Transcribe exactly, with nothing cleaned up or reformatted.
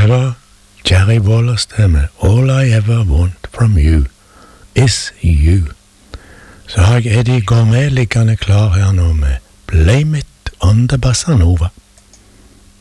Det var Jerry Waller stemme. All I ever want from you is you. Så har jeg Eddie Gourmet liggende klar her nå med Blame It on the Bossa Nova.